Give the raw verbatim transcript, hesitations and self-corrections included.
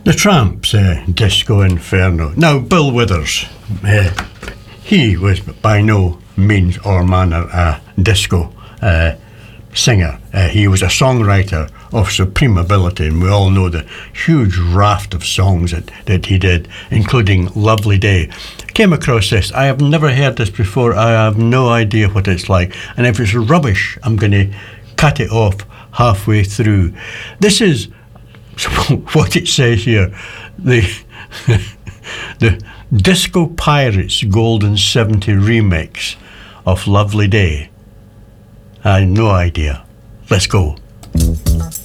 The Tramps, uh, Disco Inferno. Now, Bill Withers, uh, he was by no means or manner a disco uh, singer. Uh, he was a songwriter of supreme ability, and we all know the huge raft of songs that, that he did, including Lovely Day. Came across this. I have never heard this before. I have no idea what it's like. And if it's rubbish, I'm going to cut it off halfway through. This is what it says here. The, the Disco Pirates Golden seventy remix of Lovely Day. I have no idea. Let's go.